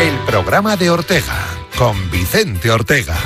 El programa de Ortega, con Vicente Ortega.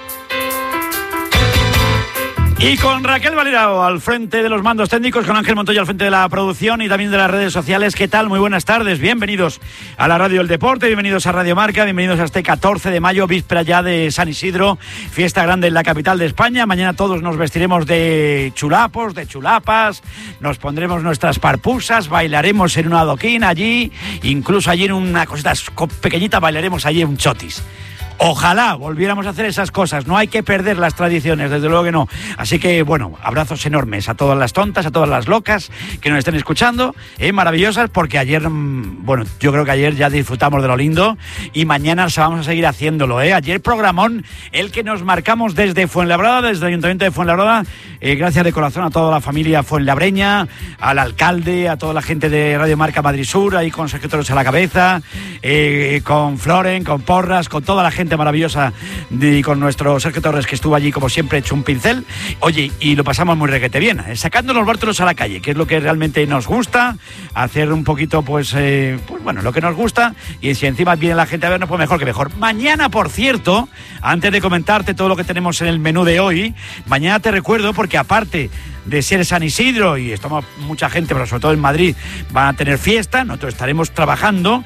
Y con Raquel Valero al frente de los mandos técnicos, con Ángel Montoya al frente de la producción y también de las redes sociales. ¿Qué tal? Muy buenas tardes, bienvenidos a la Radio del Deporte, bienvenidos a Radio Marca, bienvenidos a este 14 de mayo, víspera ya de San Isidro, fiesta grande en la capital de España. Mañana todos nos vestiremos de chulapos, de chulapas, nos pondremos nuestras parpusas, bailaremos en un adoquín allí, incluso allí en una cosita pequeñita bailaremos allí un chotis. Ojalá volviéramos a hacer esas cosas, no hay que perder las tradiciones, desde luego que no. Así que, bueno, abrazos enormes a todas las tontas, a todas las locas que nos estén escuchando, maravillosas, porque ayer, bueno, yo creo que ayer ya disfrutamos de lo lindo y mañana vamos a seguir haciéndolo, Ayer programón, el que nos marcamos desde Fuenlabrada, desde el Ayuntamiento de Fuenlabrada, gracias de corazón a toda la familia fuenlabreña, al alcalde, a toda la gente de Radio Marca Madrid Sur, ahí con Sergio Torres a la cabeza, con Floren, con Porras, con toda la gente maravillosa y con nuestro Sergio Torres, que estuvo allí como siempre hecho un pincel. Oye, y lo pasamos muy requete bien, sacando los bártulos a la calle, que es lo que realmente nos gusta, hacer un poquito pues bueno, lo que nos gusta, y si encima viene la gente a vernos, pues mejor que mejor. Mañana, por cierto, antes de comentarte todo lo que tenemos en el menú de hoy, mañana te recuerdo, porque aparte de ser San Isidro, y estamos mucha gente, pero sobre todo en Madrid, van a tener fiesta, nosotros estaremos trabajando,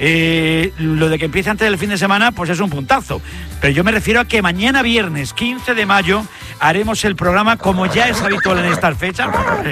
lo de que empiece antes del fin de semana, pues es un puntazo, pero yo me refiero a que mañana viernes 15 de mayo haremos el programa como ya es habitual en estas fechas,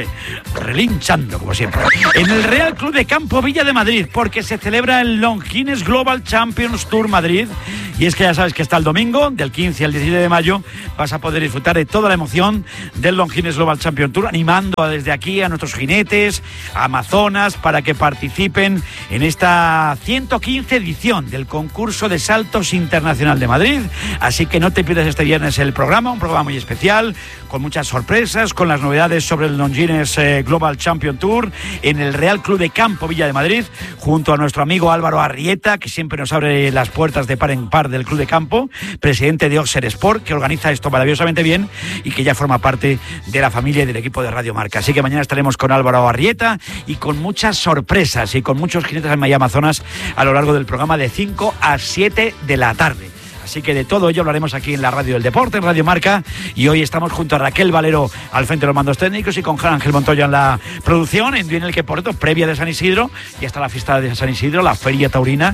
relinchando como siempre, en el Real Club de Campo Villa de Madrid, porque se celebra el Longines Global Champions Tour Madrid, y es que ya sabes que hasta el domingo, del 15 al 17 de mayo, vas a poder disfrutar de toda la emoción del Longines Global Champions Tour, animando desde aquí a nuestros jinetes, a Amazonas, para que participen en esta 115 edición del concurso de saltos internacional de Madrid. Así que no te pierdas este viernes el programa, un programa muy especial, con muchas sorpresas, con las novedades sobre el Longines Global Champion Tour en el Real Club de Campo Villa de Madrid, junto a nuestro amigo Álvaro Arrieta, que siempre nos abre las puertas de par en par del Club de Campo, presidente de Oxer Sport, que organiza esto maravillosamente bien y que ya forma parte de la familia y del equipo de Radio Marca. Así que mañana estaremos con Álvaro Arrieta y con muchas sorpresas y con muchos jinetes en Maya Amazonas a lo largo del programa de 5 a 7 de la tarde. Así que de todo ello hablaremos aquí en la Radio del Deporte, en Radio Marca, y hoy estamos junto a Raquel Valero al frente de los mandos técnicos y con Ángel Montoya en la producción, en día en el que, por cierto, previa de San Isidro, ya está la fiesta de San Isidro, la Feria Taurina,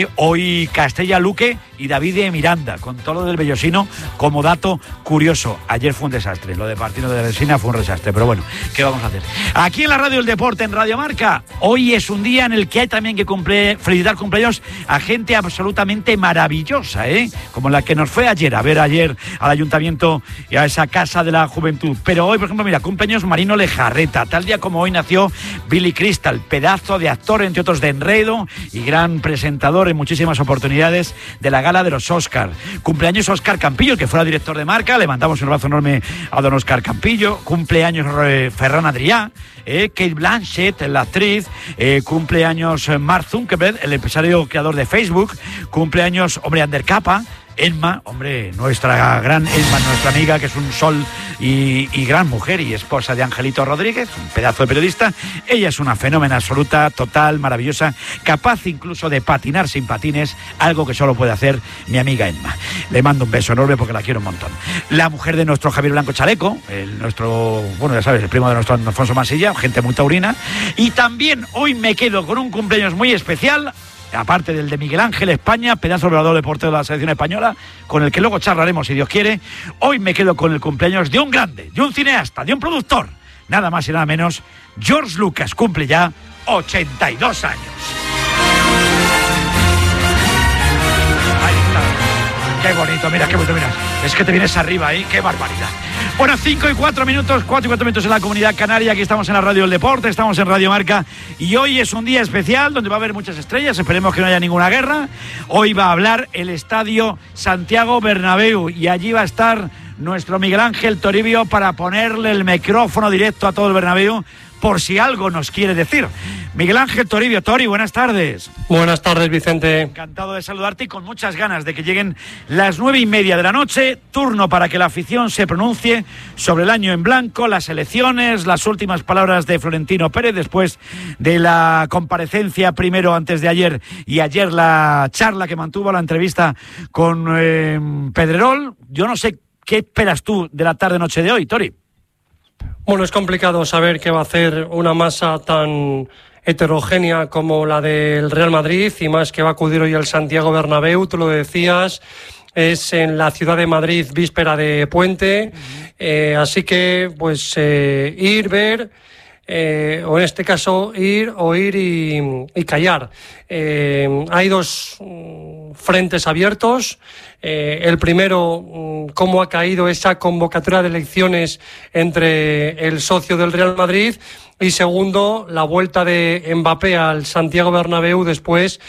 hoy Castella Luque y David de Miranda, con todo lo del Bellosino como dato curioso. Ayer fue un desastre, lo de Martino de Resina fue un desastre, pero bueno, ¿qué vamos a hacer? Aquí en la Radio del Deporte, en Radio Marca, hoy es un día en el que hay también que felicitar cumpleaños a gente absolutamente maravillosa, como la que nos fue ayer, a ver ayer al Ayuntamiento y a esa Casa de la Juventud. Pero hoy, por ejemplo, mira, cumpleaños Marino Lejarreta. Tal día como hoy nació Billy Crystal, pedazo de actor, entre otros, de Enredo y gran presentador en muchísimas oportunidades de la gala de los Oscar. Cumpleaños Óscar Campillo, que fuera director de Marca, le mandamos un abrazo enorme a don Óscar Campillo. Cumpleaños Ferran Adrià, Kate Blanchett, la actriz. Cumpleaños Mark Zuckerberg, el empresario creador de Facebook. Cumpleaños, hombre, Ander Capa. Emma, hombre, nuestra gran Emma, nuestra amiga, que es un sol y gran mujer y esposa de Angelito Rodríguez, un pedazo de periodista. Ella es una fenómena absoluta, total, maravillosa, capaz incluso de patinar sin patines, algo que solo puede hacer mi amiga Emma. Le mando un beso enorme porque la quiero un montón. La mujer de nuestro Javier Blanco Chaleco, nuestro, bueno, ya sabes, el primo de nuestro Alfonso Masilla, gente muy taurina. Y también hoy me quedo con un cumpleaños muy especial, aparte del de Miguel Ángel España, pedazo orador de portero de la selección española, con el que luego charlaremos si Dios quiere. Hoy me quedo con el cumpleaños de un grande, de un cineasta, de un productor, nada más y nada menos. George Lucas cumple ya 82 años. Ahí está. Qué bonito, mira, qué bonito, mira. Es que te vienes arriba ahí, qué barbaridad. Bueno, 4 y 4 minutos en la Comunidad Canaria. Aquí estamos en la Radio del Deporte, estamos en Radio Marca, y hoy es un día especial donde va a haber muchas estrellas. Esperemos que no haya ninguna guerra. Hoy va a hablar el Estadio Santiago Bernabéu y allí va a estar nuestro Miguel Ángel Toribio para ponerle el micrófono directo a todo el Bernabéu por si algo nos quiere decir. Miguel Ángel Toribio. Tori, buenas tardes. Buenas tardes, Vicente. Encantado de saludarte y con muchas ganas de que lleguen las 9:30 de la noche, turno para que la afición se pronuncie sobre el año en blanco, las elecciones, las últimas palabras de Florentino Pérez después de la comparecencia primero antes de ayer y ayer la charla que mantuvo, la entrevista con Pedrerol. Yo no sé qué esperas tú de la tarde-noche de hoy, Tori. Bueno, es complicado saber qué va a hacer una masa tan heterogénea como la del Real Madrid, y más que va a acudir hoy al Santiago Bernabéu, tú lo decías, es en la ciudad de Madrid, víspera de puente, así que pues ir, ver, o en este caso ir, oír y callar. Hay dos frentes abiertos. El primero, cómo ha caído esa convocatoria de elecciones entre el socio del Real Madrid, y segundo, la vuelta de Mbappé al Santiago Bernabéu después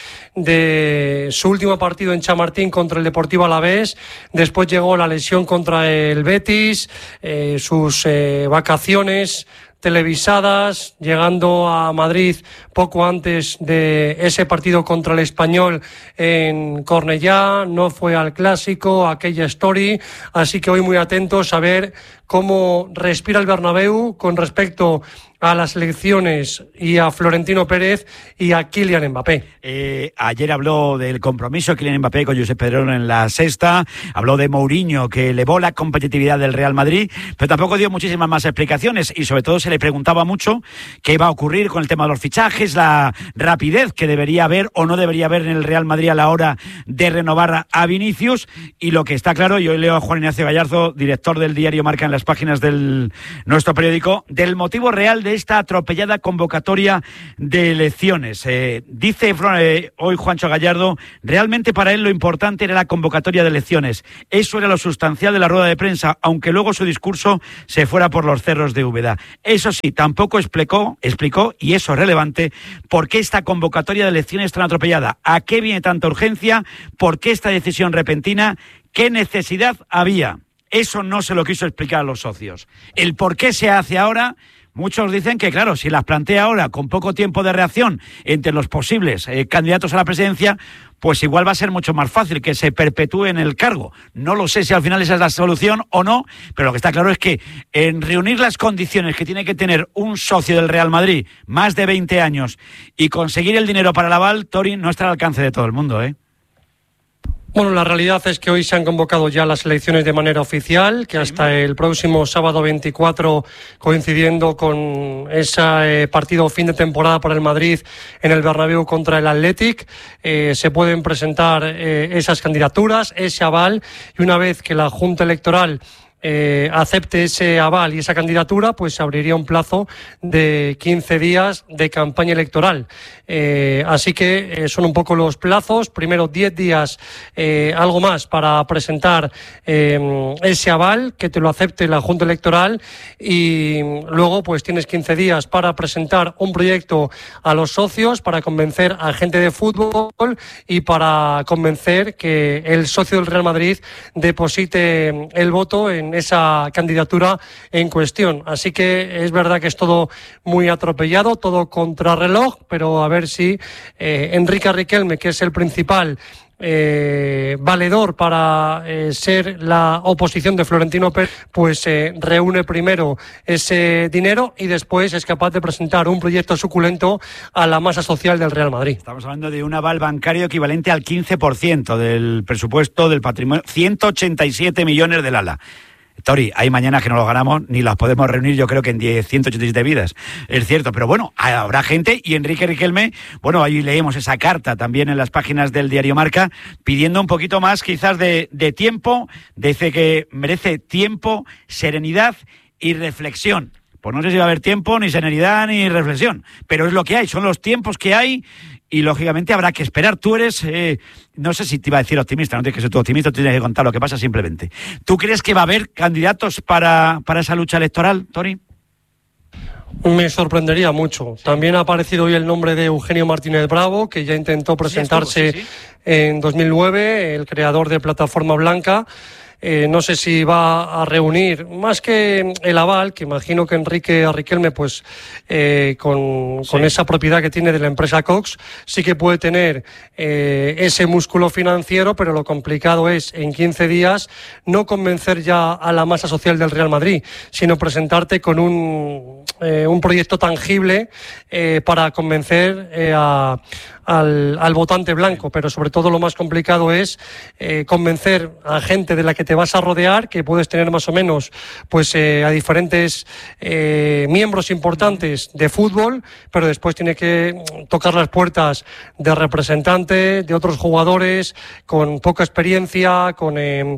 de su último partido en Chamartín contra el Deportivo Alavés. Después llegó la lesión contra el Betis, sus vacaciones televisadas, llegando a Madrid poco antes de ese partido contra el Español en Cornellá, no fue al Clásico, aquella story, así que hoy muy atentos a ver cómo respira el Bernabéu con respecto a las elecciones y a Florentino Pérez y a Kylian Mbappé. Ayer habló del compromiso de Kylian Mbappé con Josep Pedrerol en La Sexta, habló de Mourinho, que elevó la competitividad del Real Madrid, pero tampoco dio muchísimas más explicaciones, y sobre todo se le preguntaba mucho qué iba a ocurrir con el tema de los fichajes, la rapidez que debería haber o no debería haber en el Real Madrid a la hora de renovar a Vinicius, y lo que está claro, y hoy leo a Juan Ignacio Gallardo, director del diario Marca en las páginas de nuestro periódico, del motivo real de esta atropellada convocatoria de elecciones. Dice hoy Juancho Gallardo, realmente para él lo importante era la convocatoria de elecciones. Eso era lo sustancial de la rueda de prensa, aunque luego su discurso se fuera por los cerros de Úbeda. Eso sí, tampoco explicó, y eso es relevante, por qué esta convocatoria de elecciones es tan atropellada, a qué viene tanta urgencia, por qué esta decisión repentina, qué necesidad había. Eso no se lo quiso explicar a los socios. El por qué se hace ahora. Muchos dicen que, claro, si las plantea ahora con poco tiempo de reacción entre los posibles candidatos a la presidencia, pues igual va a ser mucho más fácil que se perpetúe en el cargo. No lo sé si al final esa es la solución o no, pero lo que está claro es que en reunir las condiciones que tiene que tener un socio del Real Madrid, más de 20 años, y conseguir el dinero para el aval, Tori, no está al alcance de todo el mundo, ¿eh? Bueno, la realidad es que hoy se han convocado ya las elecciones de manera oficial, que hasta el próximo sábado 24, coincidiendo con ese partido fin de temporada para el Madrid en el Bernabéu contra el Athletic, se pueden presentar esas candidaturas, ese aval, y una vez que la Junta Electoral acepte ese aval y esa candidatura, pues se abriría un plazo de 15 días de campaña electoral. Así que son un poco los plazos. Primero 10 días, algo más, para presentar ese aval, que te lo acepte la Junta Electoral, y luego pues tienes 15 días para presentar un proyecto a los socios, para convencer a gente de fútbol y para convencer que el socio del Real Madrid deposite el voto en esa candidatura en cuestión. Así que es verdad que es todo muy atropellado, todo contrarreloj, pero a ver si Enrique Riquelme, que es el principal valedor para ser la oposición de Florentino Pérez, pues reúne primero ese dinero y después es capaz de presentar un proyecto suculento a la masa social del Real Madrid. Estamos hablando de un aval bancario equivalente al 15% del presupuesto del patrimonio, 187 millones del ALA. Tori, hay mañanas que no los ganamos ni las podemos reunir, yo creo que en 187 vidas, es cierto, pero bueno, habrá gente, y Enrique Riquelme, bueno, ahí leemos esa carta también en las páginas del diario Marca, pidiendo un poquito más quizás de tiempo, dice que merece tiempo, serenidad y reflexión. Pues no sé si va a haber tiempo, ni serenidad, ni reflexión, pero es lo que hay, son los tiempos que hay. Y lógicamente habrá que esperar. Tú eres, no sé si te iba a decir optimista, no tienes que ser tú optimista, tienes que contar lo que pasa simplemente. ¿Tú crees que va a haber candidatos para esa lucha electoral, Tori? Me sorprendería mucho. Sí. También ha aparecido hoy el nombre de Eugenio Martínez Bravo, que ya intentó presentarse en 2009, el creador de Plataforma Blanca. no sé si va a reunir, más que el aval, que imagino que Enrique Riquelme, pues con esa propiedad que tiene de la empresa Cox, sí que puede tener ese músculo financiero, pero lo complicado es en 15 días no convencer ya a la masa social del Real Madrid, sino presentarte con un proyecto tangible para convencer al votante blanco, pero sobre todo lo más complicado es convencer a gente de la que te vas a rodear, que puedes tener más o menos pues a diferentes miembros importantes de fútbol, pero después tiene que tocar las puertas de representantes, de otros jugadores con poca experiencia, con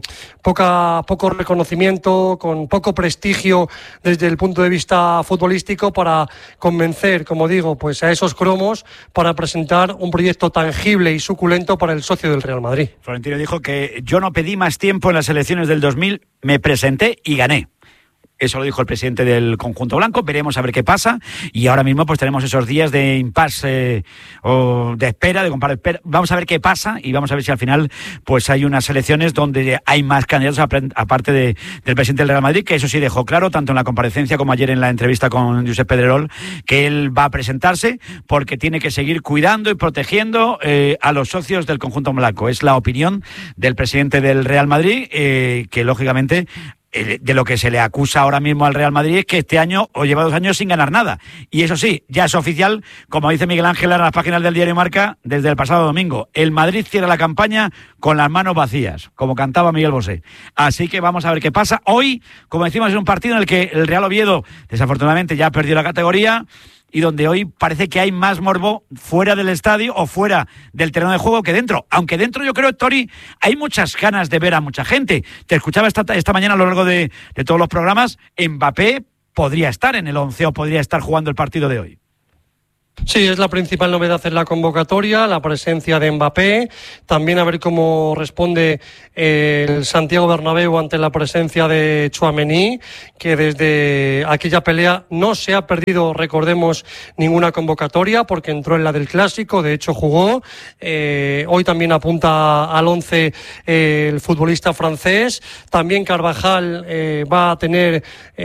poco reconocimiento, con poco prestigio desde el punto de vista futbolístico, para convencer, como digo, pues a esos cromos para presentar un proyecto tangible y suculento para el socio del Real Madrid. Florentino dijo que yo no pedí más tiempo en las elecciones del 2000, me presenté y gané. Eso lo dijo el presidente del conjunto blanco. Veremos a ver qué pasa. Y ahora mismo pues tenemos esos días de impasse o de espera, de comparar. Vamos a ver qué pasa y vamos a ver si al final pues hay unas elecciones donde hay más candidatos aparte del presidente del Real Madrid, que eso sí dejó claro, tanto en la comparecencia como ayer en la entrevista con Josep Pedrerol, que él va a presentarse porque tiene que seguir cuidando y protegiendo a los socios del conjunto blanco. Es la opinión del presidente del Real Madrid, que lógicamente de lo que se le acusa ahora mismo al Real Madrid es que este año o lleva 2 años sin ganar nada. Y eso sí, ya es oficial, como dice Miguel Ángel en las páginas del diario Marca desde el pasado domingo. El Madrid cierra la campaña con las manos vacías, como cantaba Miguel Bosé. Así que vamos a ver qué pasa. Hoy, como decimos, es un partido en el que el Real Oviedo desafortunadamente ya perdió la categoría, y donde hoy parece que hay más morbo fuera del estadio o fuera del terreno de juego que dentro. Aunque dentro yo creo, Tori, hay muchas ganas de ver a mucha gente. Te escuchaba esta mañana a lo largo de todos los programas. Mbappé podría estar en el 11 o podría estar jugando el partido de hoy. Sí, es la principal novedad en la convocatoria, la presencia de Mbappé. También a ver cómo responde el Santiago Bernabéu ante la presencia de Tchouaméni, que desde aquella pelea no se ha perdido, recordemos, ninguna convocatoria, porque entró en la del Clásico, de hecho jugó. Hoy también apunta al 11 el futbolista francés. También Carvajal va a tener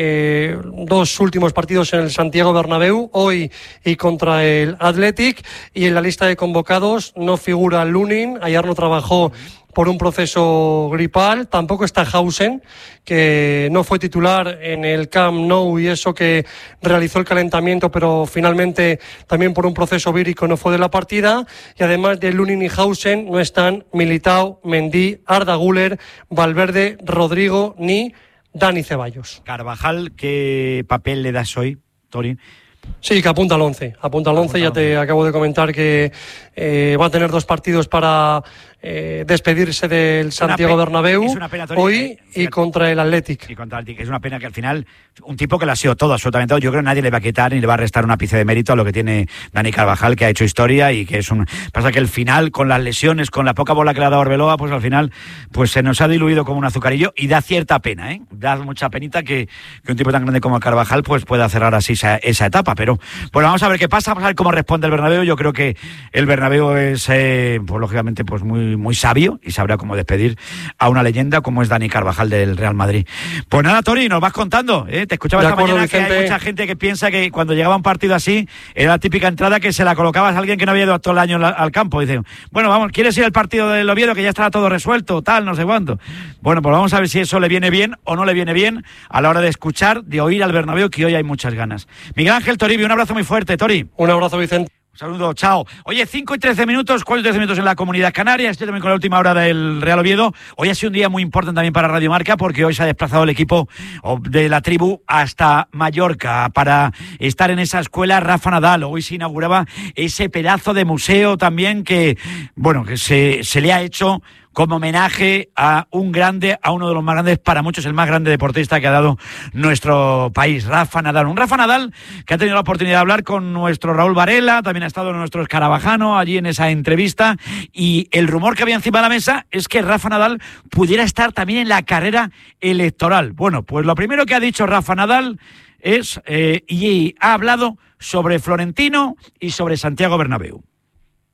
2 últimos partidos en el Santiago Bernabéu, hoy y contra el Athletic, y en la lista de convocados no figura Lunin. Ayer no trabajó por un proceso gripal, tampoco está Hausen, que no fue titular en el Camp Nou y eso que realizó el calentamiento, pero finalmente también por un proceso vírico no fue de la partida. Y además de Lunin y Hausen no están Militao, Mendy, Arda Güler, Valverde, Rodrigo ni Dani Ceballos. Carvajal, ¿qué papel le das hoy, Tori? Sí, que apunta al 11. Ya te acabo de comentar que va a tener 2 partidos para despedirse del Santiago Bernabéu hoy y contra el Athletic. Y contra el Athletic. Es una pena que al final, un tipo que lo ha sido todo, absolutamente todo, yo creo que nadie le va a quitar ni le va a restar un ápice de mérito a lo que tiene Dani Carvajal, que ha hecho historia y que es un... Pasa que el final, con las lesiones, con la poca bola que le ha dado Arbeloa, pues al final pues se nos ha diluido como un azucarillo y da cierta pena, ¿eh? Da mucha penita que un tipo tan grande como Carvajal pues pueda cerrar así esa etapa. Pero bueno, vamos a ver qué pasa, vamos a ver cómo responde el Bernabéu. Yo creo que el Bernabéu es, pues lógicamente, pues muy sabio y sabrá cómo despedir a una leyenda como es Dani Carvajal del Real Madrid. Pues nada, Tori, nos vas contando, Te escuchaba esta mañana, Vicente, que hay mucha gente que piensa que cuando llegaba un partido así era la típica entrada que se la colocabas a alguien que no había ido todo el año al campo. Dice, bueno, vamos, ¿quieres ir al partido del Oviedo que ya estará todo resuelto, tal, no sé cuánto? Bueno, pues vamos a ver si eso le viene bien o no le viene bien a la hora de escuchar, de oír al Bernabéu, que hoy hay muchas ganas. Miguel Ángel Toribio, un abrazo muy fuerte, Tori. Un abrazo, Vicente. Un saludo, chao. Oye, 5:13, 4:13 en la Comunidad Canaria. Estoy también con la última hora del Real Oviedo. Hoy ha sido un día muy importante también para Radio Marca, porque hoy se ha desplazado el equipo de la tribu hasta Mallorca para estar en esa escuela Rafa Nadal. Hoy se inauguraba ese pedazo de museo también que, bueno, que se le ha hecho como homenaje a un grande, a uno de los más grandes, para muchos el más grande deportista que ha dado nuestro país, Rafa Nadal. Un Rafa Nadal que ha tenido la oportunidad de hablar con nuestro Raúl Varela, también ha estado nuestro Escarabajano allí en esa entrevista, y el rumor que había encima de la mesa es que Rafa Nadal pudiera estar también en la carrera electoral. Bueno, pues lo primero que ha dicho Rafa Nadal y ha hablado sobre Florentino y sobre Santiago Bernabéu.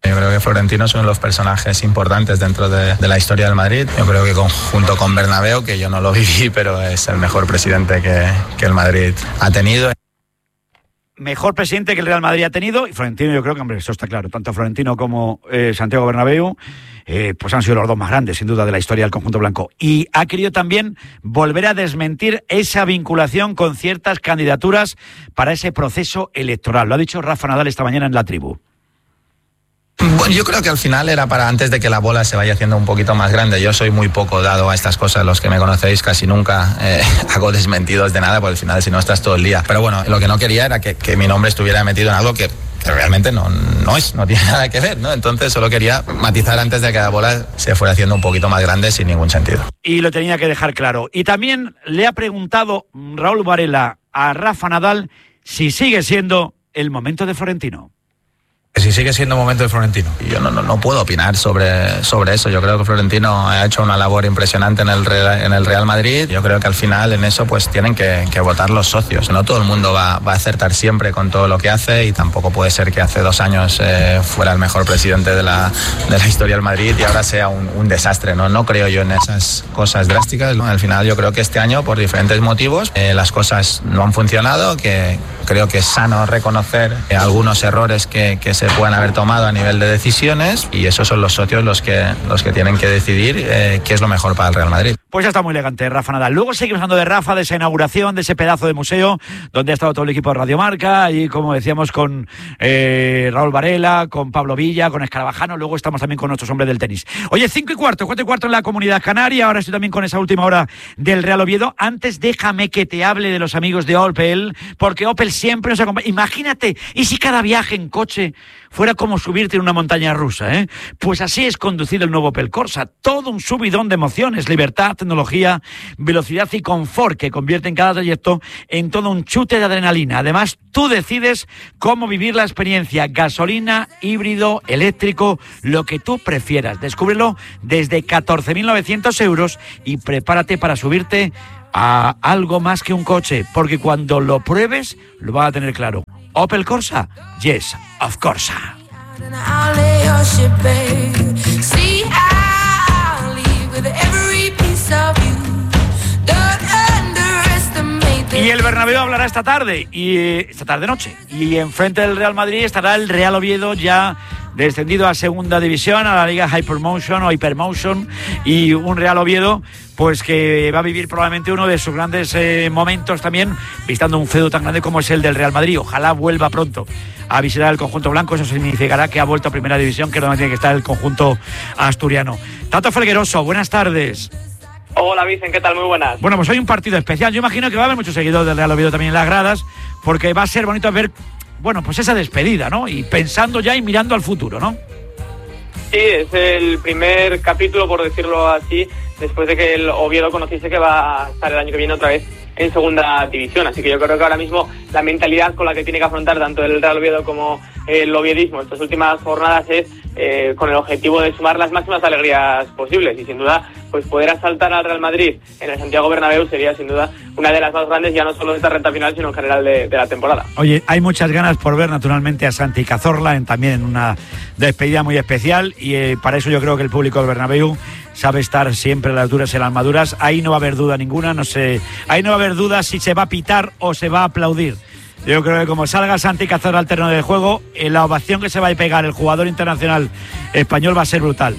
Yo creo que Florentino es uno de los personajes importantes dentro de la historia del Madrid. Yo creo que junto con Bernabéu, que yo no lo viví, pero es el mejor presidente que el Madrid ha tenido. Mejor presidente que el Real Madrid ha tenido, y Florentino, yo creo que, hombre, eso está claro, tanto Florentino como Santiago Bernabéu, pues han sido los dos más grandes, sin duda, de la historia del conjunto blanco. Y ha querido también volver a desmentir esa vinculación con ciertas candidaturas para ese proceso electoral. Lo ha dicho Rafa Nadal esta mañana en La Tribu. Bueno, yo creo que al final era para antes de que la bola se vaya haciendo un poquito más grande. Yo soy muy poco dado a estas cosas, los que me conocéis casi nunca hago desmentidos de nada, porque al final si no estás todo el día. Pero bueno, lo que no quería era que mi nombre estuviera metido en algo que realmente no tiene nada que ver, ¿no? Entonces solo quería matizar antes de que la bola se fuera haciendo un poquito más grande sin ningún sentido. Y lo tenía que dejar claro. Y también le ha preguntado Raúl Varela a Rafa Nadal si sigue siendo el momento de Florentino. Si sigue siendo momento de Florentino. Yo no puedo opinar sobre eso. Yo creo que Florentino ha hecho una labor impresionante en el Real Madrid. Yo creo que al final en eso pues tienen que votar los socios. No todo el mundo va a acertar siempre con todo lo que hace, y tampoco puede ser que hace 2 años fuera el mejor presidente de la historia del Madrid y ahora sea un desastre. No creo yo en esas cosas drásticas, ¿no? Al final yo creo que este año, por diferentes motivos, las cosas no han funcionado, que creo que es sano reconocer algunos errores que se puedan haber tomado a nivel de decisiones, y esos son los socios los que tienen que decidir qué es lo mejor para el Real Madrid. Pues ya está muy elegante Rafa Nadal. Luego seguimos hablando de Rafa, de esa inauguración, de ese pedazo de museo donde ha estado todo el equipo de Radio Marca, y como decíamos con Raúl Varela, con Pablo Villa, con Escarabajano. Luego estamos también con nuestros hombres del tenis. Oye, 5:15 en la Comunidad Canaria. Ahora estoy también con esa última hora del Real Oviedo. Antes déjame que te hable de los amigos de Opel, porque Opel siempre nos acompaña. Imagínate, y si cada viaje en coche fuera como subirte en una montaña rusa, ¿eh? Pues así es conducir el nuevo Opel Corsa. Todo un subidón de emociones, libertad, tecnología, velocidad y confort que convierten cada trayecto en todo un chute de adrenalina. Además, tú decides cómo vivir la experiencia. Gasolina, híbrido, eléctrico, lo que tú prefieras. Descúbrelo desde 14.900 euros y prepárate para subirte a algo más que un coche, porque cuando lo pruebes lo vas a tener claro. Opel Corsa, yes, of course. Y el Bernabéu hablará esta tarde noche, y enfrente del Real Madrid estará el Real Oviedo, ya descendido a segunda división, a la Liga Hypermotion o Hypermotion, y un Real Oviedo pues que va a vivir probablemente uno de sus grandes momentos también, visitando un feudo tan grande como es el del Real Madrid. Ojalá vuelva pronto a visitar el conjunto blanco. Eso significará que ha vuelto a primera división, que es donde tiene que estar el conjunto asturiano. Tato Felgueroso, buenas tardes. Hola Vicen, ¿qué tal? Muy buenas. Bueno, pues hoy un partido especial. Yo imagino que va a haber muchos seguidores del Real Oviedo también en las gradas, porque va a ser bonito ver, bueno, pues esa despedida, ¿no? Y pensando ya y mirando al futuro, ¿no? Sí, es el primer capítulo, por decirlo así, después de que el Oviedo conociese que va a estar el año que viene otra vez en segunda división. Así que yo creo que ahora mismo la mentalidad con la que tiene que afrontar tanto el Real Oviedo como el oviedismo estas últimas jornadas es con el objetivo de sumar las máximas alegrías posibles, y sin duda pues poder asaltar al Real Madrid en el Santiago Bernabéu sería sin duda una de las más grandes, ya no solo de esta recta final sino en general de la temporada. Oye, hay muchas ganas por ver naturalmente a Santi Cazorla también en una despedida muy especial, y para eso yo creo que el público del Bernabéu sabe estar siempre a las duras y a las maduras. Ahí no va a haber duda ninguna, ahí no va a haber duda si se va a pitar o se va a aplaudir. Yo creo que como salga Santi Cazorla al terreno de juego, la ovación que se va a pegar el jugador internacional español va a ser brutal.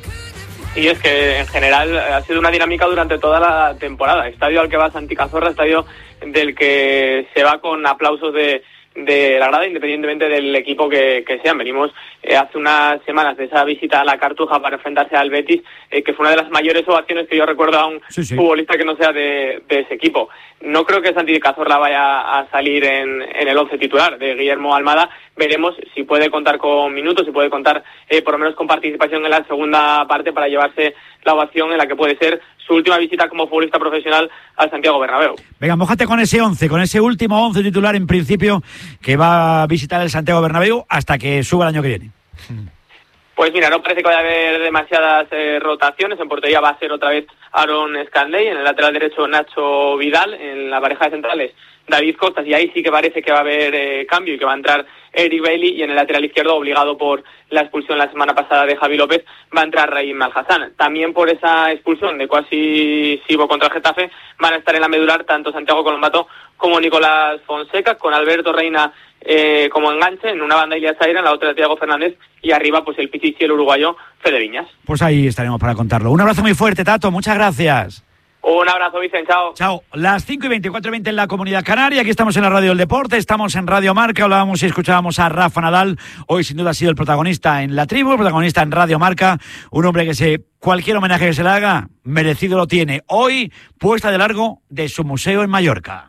Y es que en general ha sido una dinámica durante toda la temporada. Estadio al que va Santi Cazorla, estadio del que se va con aplausos de la grada, independientemente del equipo que sean. Venimos hace unas semanas de esa visita a la Cartuja para enfrentarse al Betis, que fue una de las mayores ovaciones que yo recuerdo a un futbolista que no sea de ese equipo. No creo que Santi Cazorla vaya a salir en el 11 titular de Guillermo Almada. Veremos si puede contar con minutos, si puede contar por lo menos con participación en la segunda parte para llevarse la ovación en la que puede ser su última visita como futbolista profesional al Santiago Bernabéu. Venga, mójate con ese 11, con ese último 11 titular en principio que va a visitar el Santiago Bernabéu hasta que suba el año que viene. Pues mira, no parece que vaya a haber demasiadas rotaciones. En portería va a ser otra vez Aaron Scanley, en el lateral derecho Nacho Vidal, en la pareja de centrales David Costas, y ahí sí que parece que va a haber cambio y que va a entrar Eric Bailly, y en el lateral izquierdo, obligado por la expulsión la semana pasada de Javi López, va a entrar Raheem Al-Hassan. También por esa expulsión de Kwasi Sibo contra el Getafe van a estar en la medular tanto Santiago Colombato como Nicolás Fonseca, con Alberto Reina como enganche, en una banda Ilias Zaira, en la otra Thiago Fernández, y arriba pues el pichichi, el uruguayo Fede Viñas. Pues ahí estaremos para contarlo. Un abrazo muy fuerte, Tato, muchas gracias. Un abrazo, Vicente, chao. Chao. Las 5:24:20 en la Comunidad Canaria. Aquí estamos en la Radio del Deporte, estamos en Radio Marca. Hablábamos y escuchábamos a Rafa Nadal. Hoy sin duda ha sido el protagonista en la tribu, el protagonista en Radio Marca. Un hombre que cualquier homenaje que se le haga, merecido lo tiene. Hoy, puesta de largo de su museo en Mallorca.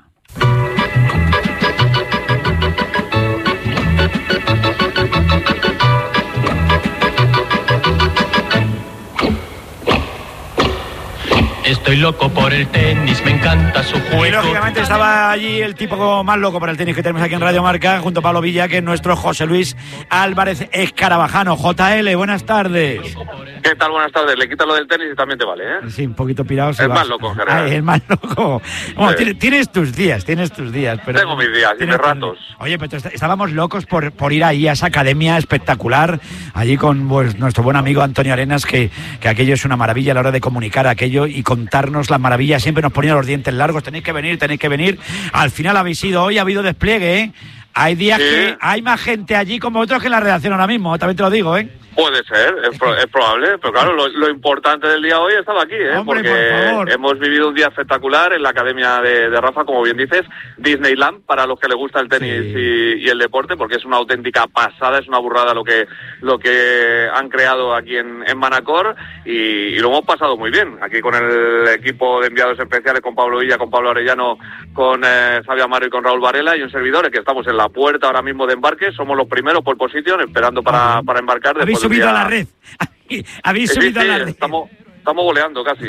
Estoy loco por el tenis, me encanta su juego. Y lógicamente estaba allí el tipo más loco por el tenis que tenemos aquí en Radio Marca, junto a Pablo Villa, que es nuestro José Luis Álvarez Escarabajano. JL, buenas tardes. ¿Qué tal? Buenas tardes. Le quitas lo del tenis y también te vale, ¿eh? Sí, un poquito pirado. Es más loco, en general. Es más loco. Bueno, sí. Tienes tus días, pero... Tengo mis días y mis ratos. Oye, pero estábamos locos por ir ahí a esa academia espectacular, allí con nuestro buen amigo Antonio Arenas, que aquello es una maravilla a la hora de comunicar aquello y contarnos las maravillas. Siempre nos ponía los dientes largos, tenéis que venir. Al final habéis ido hoy, ha habido despliegue, ¿eh? Hay días que hay más gente allí como otros que en la redacción ahora mismo, también te lo digo, ¿eh? Puede ser, es probable, pero claro, lo importante del día hoy estaba aquí, ¿eh? Hombre, porque hemos vivido un día espectacular en la academia de Rafa, como bien dices, Disneyland, para los que les gusta el tenis y el deporte, porque es una auténtica pasada, es una burrada lo que han creado aquí en Manacor, y lo hemos pasado muy bien, aquí con el equipo de enviados especiales, con Pablo Villa, con Pablo Arellano, con Fabio Amaro y con Raúl Varela, y un servidor, que estamos en la puerta ahora mismo de embarque, somos los primeros por posición, esperando para embarcar. Habéis subido a la red. Habéis subido a la red. Estamos goleando casi.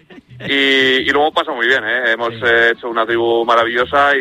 Y lo hemos pasado muy bien, ¿eh? Hemos hecho una tribu maravillosa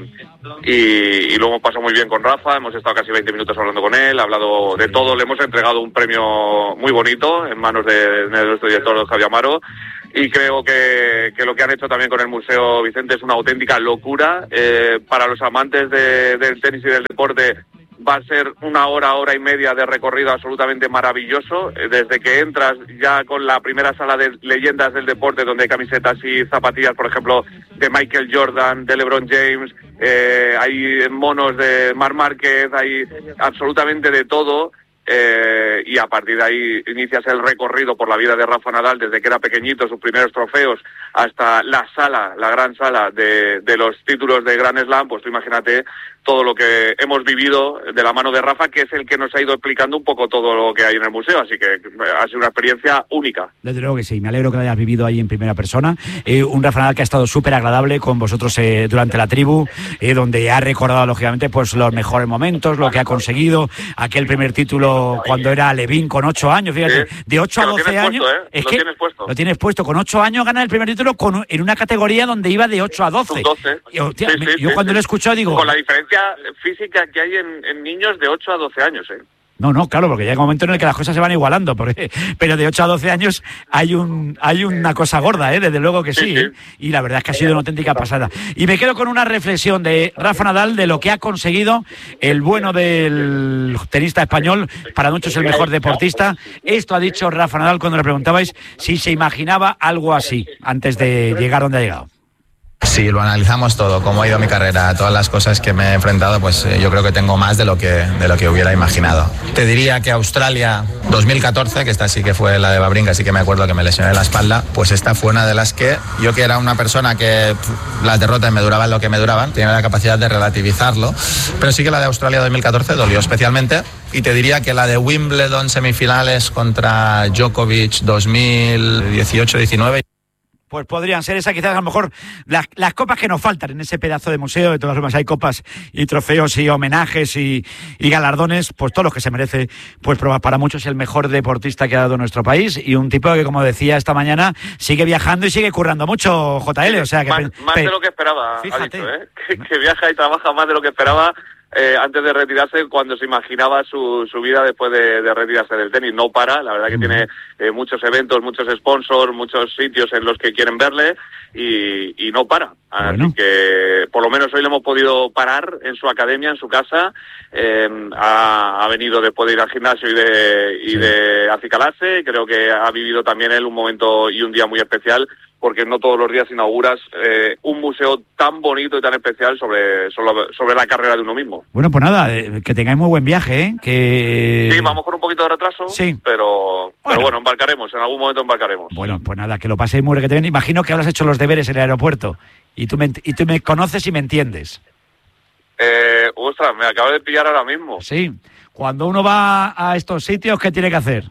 y lo hemos pasado muy bien con Rafa. Hemos estado casi 20 minutos hablando con él, hablado de todo. Le hemos entregado un premio muy bonito en manos de nuestro director Javier Amaro. Y creo que lo que han hecho también con el Museo Vicente es una auténtica locura. Para los amantes del tenis y del deporte, va a ser una hora y media de recorrido absolutamente maravilloso. Desde que entras ya con la primera sala de leyendas del deporte, donde hay camisetas y zapatillas, por ejemplo, de Michael Jordan, de LeBron James, hay monos de Marc Márquez, hay absolutamente de todo. Y a partir de ahí inicias el recorrido por la vida de Rafa Nadal, desde que era pequeñito, sus primeros trofeos, hasta la gran sala de los títulos de Grand Slam. Pues tú imagínate todo lo que hemos vivido de la mano de Rafa, que es el que nos ha ido explicando un poco todo lo que hay en el museo, así que ha sido una experiencia única. Desde luego que sí, me alegro que lo hayas vivido ahí en primera persona. Un Rafa Nadal que ha estado súper agradable con vosotros durante la tribu, donde ha recordado lógicamente pues los mejores momentos, lo que ha conseguido, aquel primer título cuando era Alevín con 8 años, fíjate, de 8 a 12 años. Es que lo tienes puesto, con 8 años gana el primer título en una categoría donde iba de 8 a 12. Yo cuando lo he escuchado digo... Con la diferencia física que hay en niños de 8 a 12 años, ¿eh? No, claro, porque llega un momento en el que las cosas se van igualando, pero de 8 a 12 años hay una cosa gorda, desde luego que sí. Y la verdad es que ha sido una auténtica pasada. Y me quedo con una reflexión de Rafa Nadal, de lo que ha conseguido, el bueno del tenista español, para muchos el mejor deportista. Esto ha dicho Rafa Nadal cuando le preguntabais si se imaginaba algo así antes de llegar donde ha llegado. Si lo analizamos todo, cómo ha ido mi carrera, todas las cosas que me he enfrentado, pues yo creo que tengo más de lo que hubiera imaginado. Te diría que Australia 2014, que esta sí que fue la de Babrinka, sí que me acuerdo que me lesioné la espalda, pues esta fue una de las que yo, que era una persona que las derrotas me duraban lo que me duraban, tenía la capacidad de relativizarlo, pero sí que la de Australia 2014 dolió especialmente. Y te diría que la de Wimbledon semifinales contra Djokovic 2018-19... Pues podrían ser esas quizás a lo mejor las copas que nos faltan en ese pedazo de museo. De todas formas hay copas y trofeos y homenajes y galardones, pues todos los que se merece, pues para muchos el mejor deportista que ha dado nuestro país, y un tipo que, como decía esta mañana, sigue viajando y sigue currando mucho, JL, o sea que... Más de lo que esperaba, fíjate. ha dicho, que viaja y trabaja más de lo que esperaba. antes de retirarse, cuando se imaginaba su vida después de retirarse del tenis. No para, la verdad que tiene muchos eventos, muchos sponsors, muchos sitios en los que quieren verle y no para. Bueno. Así que por lo menos hoy le hemos podido parar en su academia, en su casa. Ha venido después de ir al gimnasio y de acicalarse. Creo que ha vivido también él un momento y un día muy especial, porque no todos los días inauguras un museo tan bonito y tan especial sobre la carrera de uno mismo. Bueno, pues nada, que tengáis muy buen viaje, ¿eh? Que... Sí, vamos con un poquito de retraso, sí. Pero bueno, embarcaremos, en algún momento embarcaremos. Bueno, pues nada, que lo paséis muy bien. Imagino que habrás hecho los deberes en el aeropuerto y tú me conoces y me entiendes. Ostras, me acabas de pillar ahora mismo. Sí, cuando uno va a estos sitios, ¿qué tiene que hacer?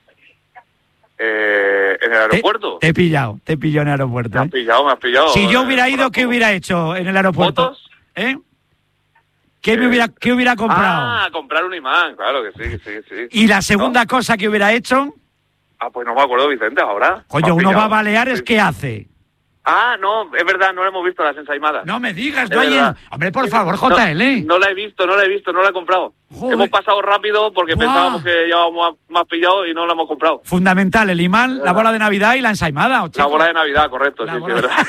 ¿En el aeropuerto? Te he pillado en el aeropuerto. Me has pillado. Si yo hubiera ido, ¿qué hubiera hecho en el aeropuerto? ¿Fotos? ¿Qué hubiera comprado? Ah, comprar un imán, claro que sí. ¿Y la segunda cosa que hubiera hecho? Pues no me acuerdo, Vicente, ahora. Coño, uno va a Baleares, ¿qué hace? No, es verdad, no la hemos visto las ensaimadas. No me digas, no hay... Hombre, por favor, JL. No la he visto, no la he comprado. Joder. Hemos pasado rápido porque pensábamos que llevábamos más pillado y no la hemos comprado. Fundamental, el imán, la bola de Navidad y la ensaimada. La bola de Navidad, correcto, sí, verdad.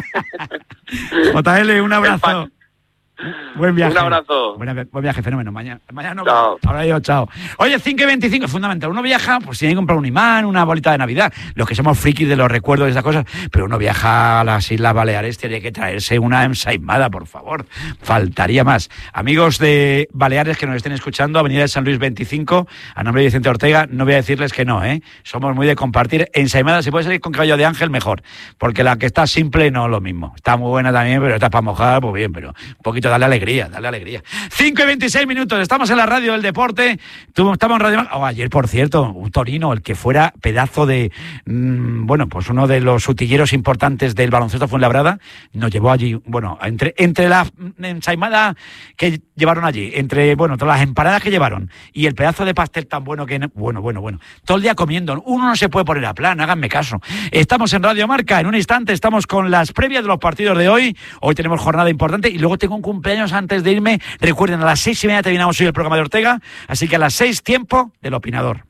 JL, un abrazo. Buen viaje. Un abrazo. Buen viaje, fenómeno. Mañana no. Chao. Ahora yo, chao. Oye, 5:25 es fundamental. Uno viaja, pues tiene que comprar un imán, una bolita de Navidad. Los que somos frikis de los recuerdos y esas cosas. Pero uno viaja a las Islas Baleares, tiene que traerse una ensaimada, por favor. Faltaría más. Amigos de Baleares que nos estén escuchando, Avenida de San Luis 25, a nombre de Vicente Ortega, no voy a decirles que no, ¿eh? Somos muy de compartir ensaimada. Si puede salir con caballo de ángel, mejor. Porque la que está simple no es lo mismo. Está muy buena también, pero está para mojar, pues bien, pero un poquito dale alegría. 5:26, estamos en la radio del deporte. Estamos en Radio Marca. Ayer, por cierto, un Torino, el que fuera pedazo de pues uno de los utilleros importantes del baloncesto Fuenlabrada, nos llevó allí, entre la ensaimada que llevaron allí, entre todas las empanadas que llevaron y el pedazo de pastel tan bueno que todo el día comiendo, uno no se puede poner a plan, háganme caso. Estamos en Radio Marca, en un instante estamos con las previas de los partidos de hoy tenemos jornada importante y luego tengo un cumpleaños antes de irme. Recuerden, a las 6:30 terminamos hoy el programa de Ortega, así que a las 6, tiempo del opinador.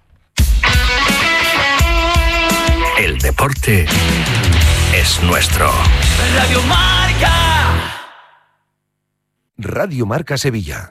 El deporte es nuestro. Radio Marca. Radio Marca Sevilla.